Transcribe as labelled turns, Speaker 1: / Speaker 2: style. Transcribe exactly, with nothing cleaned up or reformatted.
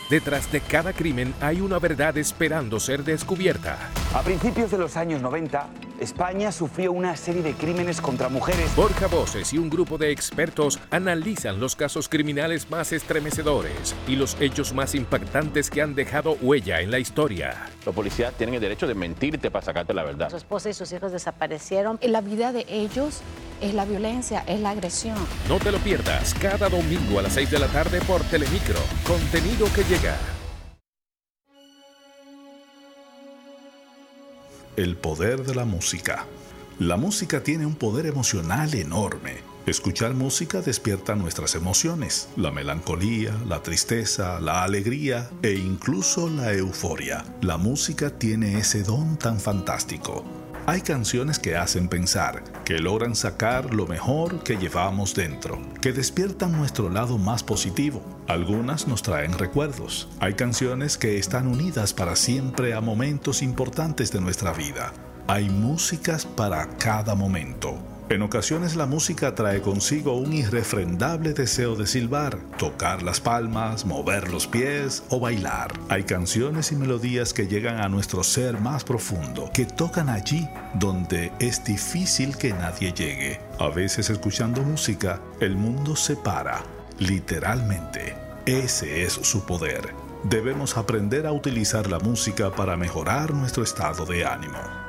Speaker 1: Detrás de cada crimen hay una verdad esperando ser descubierta.
Speaker 2: A principios de los años noventa, España sufrió una serie de crímenes contra mujeres.
Speaker 1: Borja Voces y un grupo de expertos analizan los casos criminales más estremecedores y los hechos más impactantes que han dejado huella en la historia.
Speaker 3: Los policías tienen el derecho de mentirte para sacarte la verdad.
Speaker 4: Su esposa y sus hijos desaparecieron.
Speaker 5: La vida de ellos es la violencia, es la agresión.
Speaker 1: No te lo pierdas cada domingo a las seis de la tarde por Telemicro. Contenido que llega.
Speaker 6: El poder de la música. La música tiene un poder emocional enorme. Escuchar música despierta nuestras emociones, la melancolía, la tristeza, la alegría e incluso la euforia. La música tiene ese don tan fantástico. Hay canciones que hacen pensar, que logran sacar lo mejor que llevamos dentro, que despiertan nuestro lado más positivo. Algunas nos traen recuerdos. Hay canciones que están unidas para siempre a momentos importantes de nuestra vida. Hay músicas para cada momento. En ocasiones la música trae consigo un irrefrendable deseo de silbar, tocar las palmas, mover los pies o bailar. Hay canciones y melodías que llegan a nuestro ser más profundo, que tocan allí donde es difícil que nadie llegue. A veces escuchando música, el mundo se para, literalmente. Ese es su poder. Debemos aprender a utilizar la música para mejorar nuestro estado de ánimo.